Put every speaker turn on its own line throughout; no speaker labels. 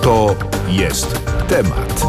To jest temat.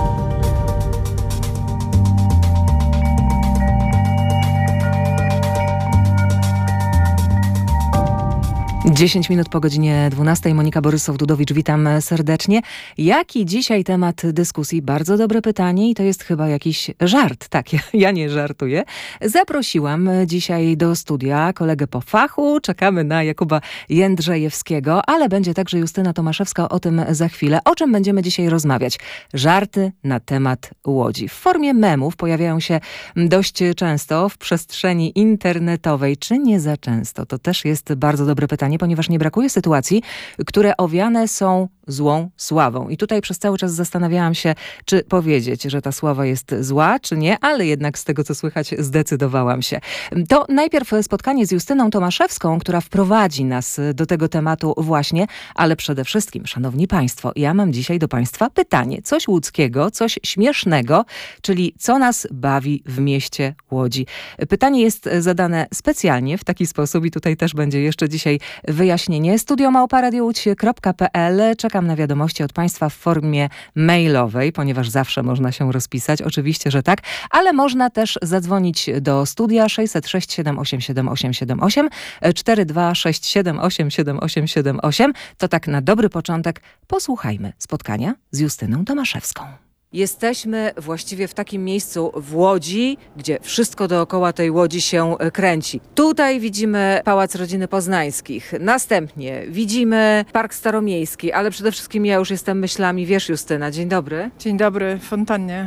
10 minut po godzinie 12. Monika Borysow-Dudowicz, witam serdecznie. Jaki dzisiaj temat dyskusji? Bardzo dobre pytanie i to jest chyba jakiś żart. Tak, ja nie żartuję. Zaprosiłam dzisiaj do studia kolegę po fachu. Czekamy na Jakuba Jędrzejewskiego, ale będzie także Justyna Tomaszewska, o tym za chwilę. O czym będziemy dzisiaj rozmawiać? Żarty na temat Łodzi. W formie memów pojawiają się dość często w przestrzeni internetowej. Czy nie za często? To też jest bardzo dobre pytanie, ponieważ nie brakuje sytuacji, które owiane są złą sławą. I tutaj przez cały czas zastanawiałam się, czy powiedzieć, że ta sława jest zła, czy nie, ale jednak z tego, co słychać, zdecydowałam się. To najpierw spotkanie z Justyną Tomaszewską, która wprowadzi nas do tego tematu właśnie, ale przede wszystkim, szanowni państwo, ja mam dzisiaj do państwa pytanie. Coś łódzkiego, coś śmiesznego, czyli co nas bawi w mieście Łodzi. Pytanie jest zadane specjalnie w taki sposób i tutaj też będzie jeszcze dzisiaj wyjaśnienie. studio@radiołódź.pl. Czekam na wiadomości od państwa w formie mailowej, ponieważ zawsze można się rozpisać. Oczywiście, że tak, ale można też zadzwonić do studia 606 787 878 4267 878. To tak na dobry początek posłuchajmy spotkania z Justyną Tomaszewską. Jesteśmy właściwie w takim miejscu w Łodzi, gdzie wszystko dookoła tej Łodzi się kręci. Tutaj widzimy Pałac Rodziny Poznańskich. Następnie widzimy Park Staromiejski, ale przede wszystkim ja już jestem myślami, wiesz, Justyna, dzień dobry.
Dzień dobry, w fontannie.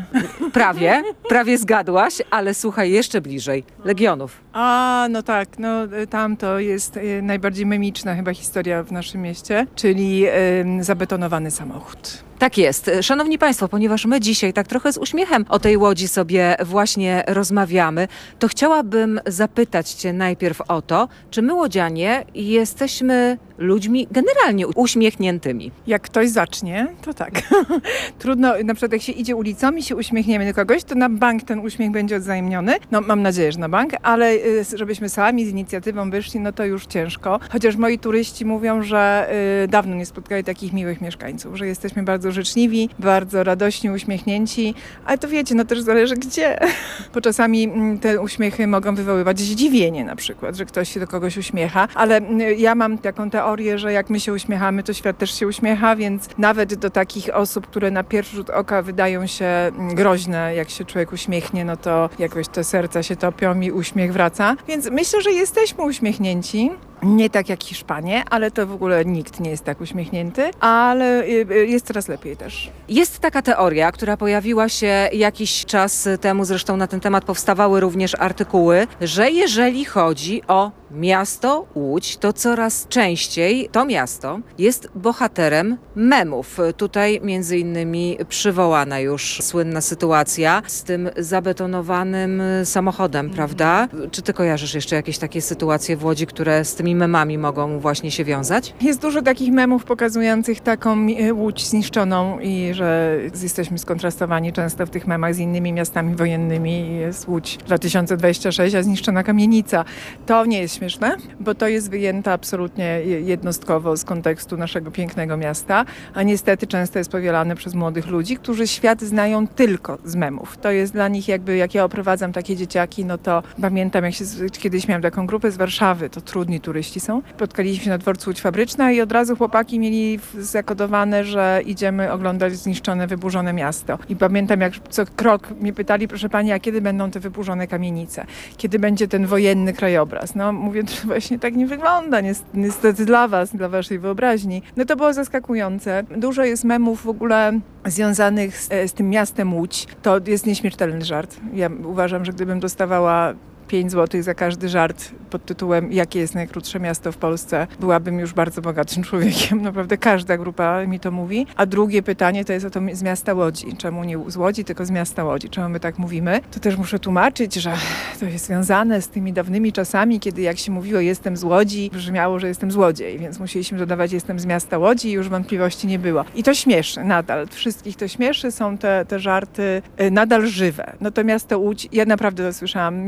Prawie zgadłaś, ale słuchaj, jeszcze bliżej. Legionów.
No tak, tam to jest najbardziej memiczna chyba historia w naszym mieście, czyli zabetonowany samochód.
Tak jest. Szanowni państwo, ponieważ my dzisiaj tak trochę z uśmiechem o tej Łodzi sobie właśnie rozmawiamy, to chciałabym zapytać cię najpierw o to, czy my łodzianie jesteśmy ludźmi generalnie uśmiechniętymi.
Jak ktoś zacznie, to tak. Trudno, na przykład jak się idzie ulicą i się uśmiechniemy do kogoś, to na bank ten uśmiech będzie odwzajemniony. Mam nadzieję, że na bank, ale żebyśmy sami z inicjatywą wyszli, to już ciężko. Chociaż moi turyści mówią, że dawno nie spotkali takich miłych mieszkańców, że jesteśmy bardzo życzliwi, bardzo radośni, uśmiechnięci, ale to wiecie, też zależy gdzie. Bo czasami te uśmiechy mogą wywoływać zdziwienie na przykład, że ktoś się do kogoś uśmiecha, ale ja mam taką teorię, że jak my się uśmiechamy, to świat też się uśmiecha, więc nawet do takich osób, które na pierwszy rzut oka wydają się groźne, jak się człowiek uśmiechnie, to jakoś te serca się topią i uśmiech wraca. Więc myślę, że jesteśmy uśmiechnięci. Nie tak jak Hiszpanie, ale to w ogóle nikt nie jest tak uśmiechnięty, ale jest coraz lepiej też.
Jest taka teoria, która pojawiła się jakiś czas temu, zresztą na ten temat powstawały również artykuły, że jeżeli chodzi o miasto Łódź, to coraz częściej to miasto jest bohaterem memów. Tutaj między innymi przywołana już słynna sytuacja z tym zabetonowanym samochodem, prawda? Czy ty kojarzysz jeszcze jakieś takie sytuacje w Łodzi, które z tymi memami mogą właśnie się wiązać?
Jest dużo takich memów pokazujących taką Łódź zniszczoną i że jesteśmy skontrastowani często w tych memach z innymi miastami wojennymi. Jest Łódź 2026, a zniszczona kamienica. To nie jest śmieszne, bo to jest wyjęte absolutnie jednostkowo z kontekstu naszego pięknego miasta, a niestety często jest powielane przez młodych ludzi, którzy świat znają tylko z memów. To jest dla nich jak ja oprowadzam takie dzieciaki, to pamiętam kiedyś miałam taką grupę z Warszawy, to trudni turyści są. Spotkaliśmy się na dworcu Łódź Fabryczna i od razu chłopaki mieli zakodowane, że idziemy oglądać zniszczone, wyburzone miasto. I pamiętam, jak co krok mnie pytali, proszę pani, a kiedy będą te wyburzone kamienice? Kiedy będzie ten wojenny krajobraz? Mówię, to właśnie tak nie wygląda, niestety dla was, dla waszej wyobraźni. To było zaskakujące. Dużo jest memów w ogóle związanych z tym miastem Łódź. To jest nieśmiertelny żart. Ja uważam, że gdybym dostawała 5 zł za każdy żart pod tytułem jakie jest najkrótsze miasto w Polsce, byłabym już bardzo bogatym człowiekiem. Naprawdę każda grupa mi to mówi. A drugie pytanie to jest o to z miasta Łodzi. Czemu nie z Łodzi, tylko z miasta Łodzi? Czemu my tak mówimy? To też muszę tłumaczyć, że to jest związane z tymi dawnymi czasami, kiedy jak się mówiło jestem z Łodzi, brzmiało, że jestem złodziej, więc musieliśmy dodawać jestem z miasta Łodzi i już wątpliwości nie było. I to śmieszy nadal. Wszystkich to śmieszy, są te żarty nadal żywe. To miasto Łódź, ja naprawdę to słyszałam milion razy,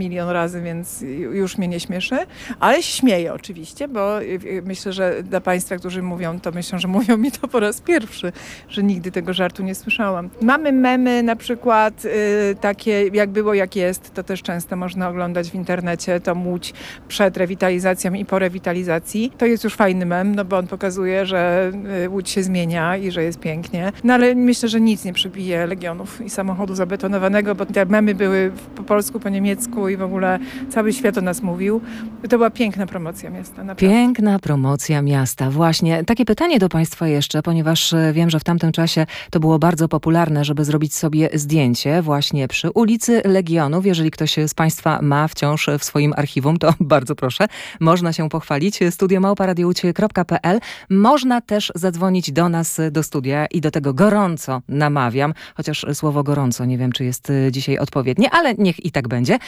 razy, więc już mnie nie śmieszy, ale się śmieję oczywiście, bo myślę, że dla państwa, którzy mówią, to myślą, że mówią mi to po raz pierwszy, że nigdy tego żartu nie słyszałam. Mamy memy na przykład takie, jak było, jak jest, to też często można oglądać w internecie, to Łódź przed rewitalizacją i po rewitalizacji. To jest już fajny mem, no bo on pokazuje, że Łódź się zmienia i że jest pięknie. No ale myślę, że nic nie przebije Legionów i samochodu zabetonowanego, bo te memy były po polsku, po niemiecku i w ogóle cały świat o nas mówił. To była piękna promocja miasta, naprawdę.
Piękna promocja miasta, właśnie. Takie pytanie do państwa jeszcze, ponieważ wiem, że w tamtym czasie to było bardzo popularne, żeby zrobić sobie zdjęcie właśnie przy ulicy Legionów. Jeżeli ktoś z państwa ma wciąż w swoim archiwum, to bardzo proszę, można się pochwalić. studio@radiowłódź.pl. Można też zadzwonić do nas do studia i do tego gorąco namawiam, chociaż słowo gorąco nie wiem, czy jest dzisiaj odpowiednie, ale niech i tak będzie.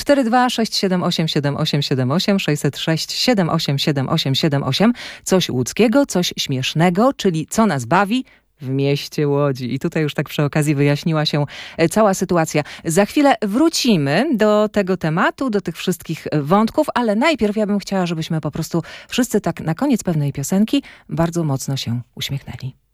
426787878 606 787878. Coś łódzkiego, coś śmiesznego, czyli co nas bawi w mieście Łodzi. I tutaj już tak przy okazji wyjaśniła się cała sytuacja. Za chwilę wrócimy do tego tematu, do tych wszystkich wątków, ale najpierw ja bym chciała, żebyśmy po prostu wszyscy tak na koniec pewnej piosenki bardzo mocno się uśmiechnęli.